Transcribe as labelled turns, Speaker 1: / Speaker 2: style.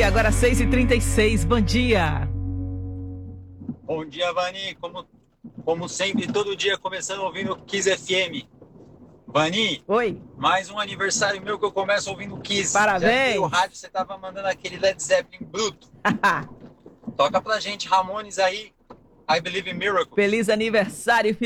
Speaker 1: agora 6h36, bom dia.
Speaker 2: Bom dia, Vani. Como sempre, todo dia começando ouvindo Kiss FM. Vani,
Speaker 1: Oi.
Speaker 2: mais um aniversário meu que eu começo ouvindo Kiss.
Speaker 1: Parabéns.
Speaker 2: Já liguei o rádio, você tava mandando aquele Led Zeppelin bruto. Toca pra gente, Ramones aí, I Believe in Miracles.
Speaker 1: Feliz aniversário,